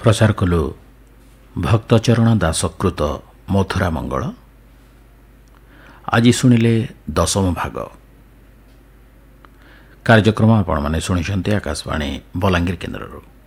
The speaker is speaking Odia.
ପ୍ରଚାର କଲୁ ଭକ୍ତଚରଣ ଦାସକୃତ ମଥୁରା ମଙ୍ଗଳ। ଆଜି ଶୁଣିଲେ ଦଶମ ଭାଗ। କାର୍ଯ୍ୟକ୍ରମ ଆପଣମାନେ ଶୁଣିଛନ୍ତି ଆକାଶବାଣୀ ବଲାଙ୍ଗୀର କେନ୍ଦ୍ରରୁ।